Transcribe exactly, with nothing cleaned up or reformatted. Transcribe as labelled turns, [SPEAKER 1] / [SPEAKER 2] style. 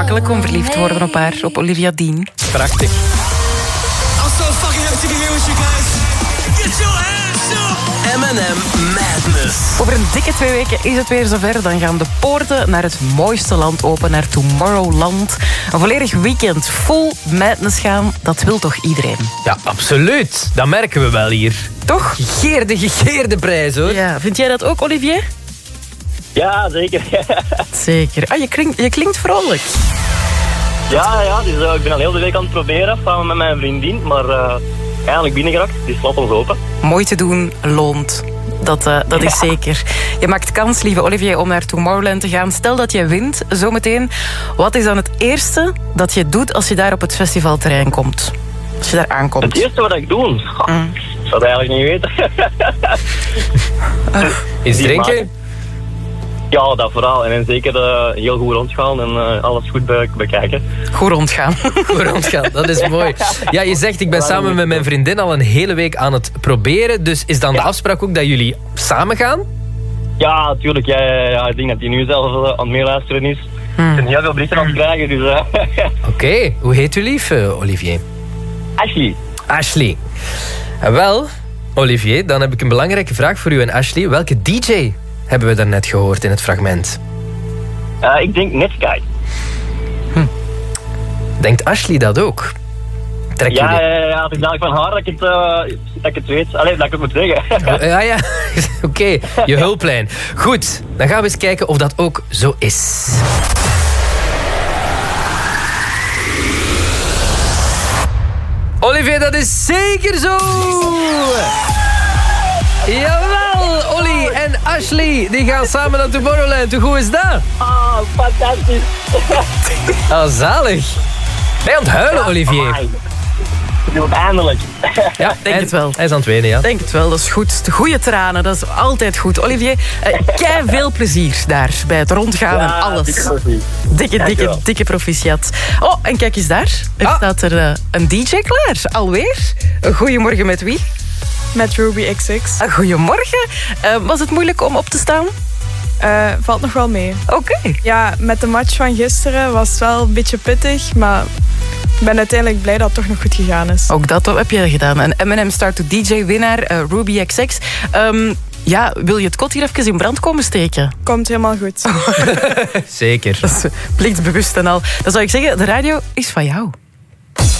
[SPEAKER 1] makkelijk om verliefd te worden op haar, op Olivia Dean.
[SPEAKER 2] Prachtig.
[SPEAKER 3] I'm so fucking happy to be here with you guys. Get your hands up! M and M Madness.
[SPEAKER 1] Over een dikke twee weken is het weer zover. Dan gaan de poorten naar het mooiste land open, naar Tomorrowland. Een volledig weekend vol madness gaan, dat wil toch iedereen?
[SPEAKER 2] Ja, absoluut. Dat merken we wel hier.
[SPEAKER 1] Toch?
[SPEAKER 2] Gegeerde, gegeerde prijs, hoor.
[SPEAKER 1] Ja, vind jij dat ook, Olivier?
[SPEAKER 4] Ja, zeker.
[SPEAKER 1] Zeker. Ah, je, klinkt, je klinkt vrolijk.
[SPEAKER 4] Ja, ja, dus uh, ik ben al heel de week aan het proberen, samen met mijn vriendin. Maar uh, eindelijk binnengeraakt, dus laat ons open.
[SPEAKER 1] Mooi te doen loont. Dat, uh, dat is zeker. Je maakt kans, lieve Olivier, om naar Tomorrowland te gaan. Stel dat je wint, zometeen. Wat is dan het eerste dat je doet als je daar op het festivalterrein komt? Als je daar aankomt.
[SPEAKER 4] Het eerste wat ik doe? Oh,
[SPEAKER 1] Mm.
[SPEAKER 4] ik zou het eigenlijk niet weten.
[SPEAKER 2] Iets
[SPEAKER 4] Die
[SPEAKER 2] drinken?
[SPEAKER 4] maken. Ja, dat vooral. En zeker uh, heel goed rondgaan en uh, alles goed be- bekijken.
[SPEAKER 1] Goed rondgaan.
[SPEAKER 2] Goed rondgaan, dat is mooi. Ja, je zegt, ik ben samen met mijn vriendin al een hele week aan het proberen. Dus is dan de afspraak ook dat jullie samen gaan?
[SPEAKER 4] Ja, natuurlijk. Ja, ja, ja. Ik denk dat hij nu zelf uh, aan het meeluisteren is.
[SPEAKER 1] Hmm.
[SPEAKER 4] Ik ben heel veel berichten aan het krijgen, dus... Uh,
[SPEAKER 2] Oké, okay. Hoe heet u lief, uh, Olivier?
[SPEAKER 4] Ashley.
[SPEAKER 2] Ashley. En wel, Olivier, dan heb ik een belangrijke vraag voor u en Ashley. Welke D J hebben we daarnet gehoord in het fragment?
[SPEAKER 4] Uh, ik denk Netsky.
[SPEAKER 2] Hm. Denkt Ashley dat ook? Trek
[SPEAKER 4] Ja,
[SPEAKER 2] jullie...
[SPEAKER 4] ja, ja, ja, het is dadelijk van haar dat ik het, uh, dat ik het weet. Allee, dat ik het moet zeggen.
[SPEAKER 2] Ja, ja. Oké, okay. Je hulplijn. Goed, dan gaan we eens kijken of dat ook zo is. Olivier, dat is zeker zo! Jawel, Olly en Ashley, die gaan samen naar Tomorrowland. Hoe goed is dat?
[SPEAKER 4] Ah, fantastisch.
[SPEAKER 2] Ah, zalig. Ben je aan het huilen, Olivier?
[SPEAKER 4] Eindelijk.
[SPEAKER 2] Ja,
[SPEAKER 1] denk het wel.
[SPEAKER 2] Hij is aan het wenen, ja.
[SPEAKER 1] Denk het wel, dat is goed. De goede tranen, dat is altijd goed. Olivier, uh, kei veel plezier daar bij het rondgaan
[SPEAKER 4] Ja,
[SPEAKER 1] en alles.
[SPEAKER 4] dikke proficiat.
[SPEAKER 1] Dikke, dikke,
[SPEAKER 4] Dankjewel.
[SPEAKER 1] dikke proficiat. Oh, en kijk eens daar. Er
[SPEAKER 2] Ah.
[SPEAKER 1] staat er uh, een D J klaar. Alweer. Goedemorgen met wie?
[SPEAKER 5] Met Ruby X X.
[SPEAKER 1] Uh, goedemorgen. Uh, was het moeilijk om op te staan?
[SPEAKER 5] Uh, valt nog wel mee.
[SPEAKER 1] Oké. Okay.
[SPEAKER 5] Ja, met de match van gisteren was het wel een beetje pittig, maar ik ben uiteindelijk blij dat het toch nog goed gegaan is.
[SPEAKER 1] Ook dat heb je gedaan. Een M and M Start to D J-winnaar, uh, Ruby X X. Um, ja, wil je het kot hier even in brand komen steken?
[SPEAKER 5] Komt helemaal goed.
[SPEAKER 2] Zeker.
[SPEAKER 1] Dat is plichtsbewust en al. Dan zou ik zeggen, de radio is van jou.